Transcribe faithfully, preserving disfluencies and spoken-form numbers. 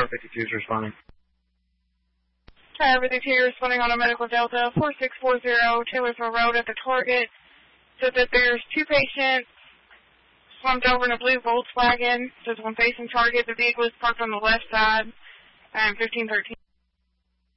Tower fifty-two is responding. Tower fifty-two responding on a medical Delta four six four zero Taylorsville Road at the target. Said that there's two patients slumped over in a blue Volkswagen. Says one facing target. The vehicle is parked on the left side. Um, fifteen thirteen.